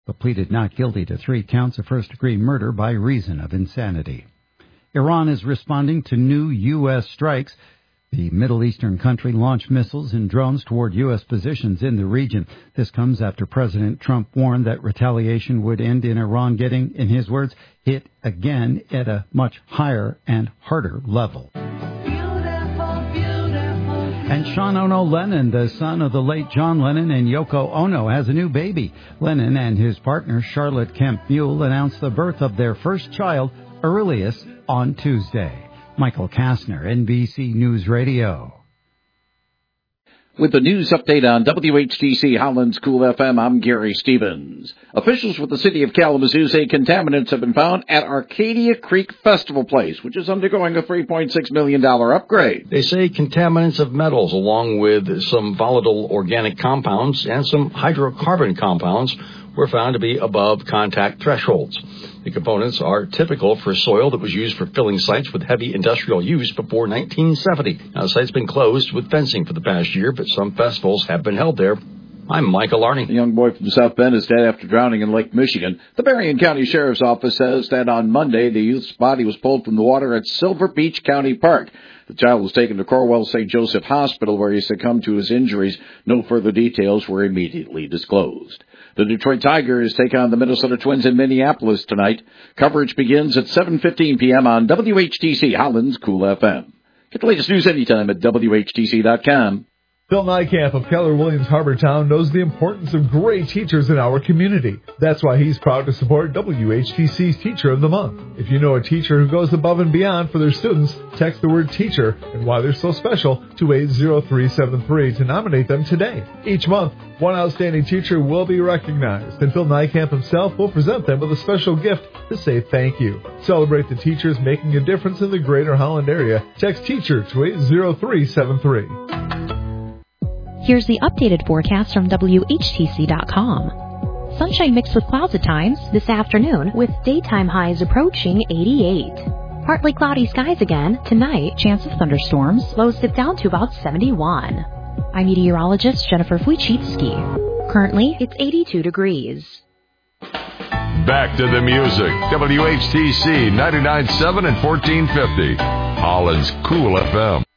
but pleaded not guilty to 3 counts of first-degree murder by reason of insanity. Iran is responding to new U.S. strikes. The Middle Eastern country launched missiles and drones toward U.S. positions in the region. This comes after President Trump warned that retaliation would end in Iran getting, in his words, hit again at a much higher and harder level. And Sean Ono Lennon, the son of the late John Lennon and Yoko Ono, has a new baby. Lennon and his partner, Charlotte Kemp Buell, announced the birth of their first child earliest on Tuesday. Michael Kastner, NBC News Radio. With the news update on WHTC Holland's Cool FM, I'm Gary Stevens. Officials with the city of Kalamazoo say contaminants have been found at Arcadia Creek Festival Place, which is undergoing a $3.6 million upgrade. They say contaminants of metals, along with some volatile organic compounds and some hydrocarbon compounds, were found to be above contact thresholds. The components are typical for soil that was used for filling sites with heavy industrial use before 1970. Now, the site's been closed with fencing for the past year, but some festivals have been held there. I'm Michael Arney. A young boy from South Bend is dead after drowning in Lake Michigan. The Berrien County Sheriff's Office says that on Monday, the youth's body was pulled from the water at Silver Beach County Park. The child was taken to Corwell St. Joseph Hospital, where he succumbed to his injuries. No further details were immediately disclosed. The Detroit Tigers take on the Minnesota Twins in Minneapolis tonight. Coverage begins at 7:15 p.m. on WHTC Holland's Cool FM. Get the latest news anytime at WHTC.com. Phil Nykamp of Keller Williams Harbortown knows the importance of great teachers in our community. That's why he's proud to support WHTC's Teacher of the Month. If you know a teacher who goes above and beyond for their students, text the word teacher and why they're so special to 80373 to nominate them today. Each month, one outstanding teacher will be recognized, and Phil Nykamp himself will present them with a special gift to say thank you. Celebrate the teachers making a difference in the greater Holland area. Text teacher to 80373. Here's the updated forecast from WHTC.com. Sunshine mixed with clouds at times this afternoon, with daytime highs approaching 88. Partly cloudy skies again tonight, chance of thunderstorms, lows dip down to about 71. I'm meteorologist Jennifer Wojcicki. Currently, it's 82 degrees. Back to the music. WHTC 99.7 and 1450. Holland's Cool FM.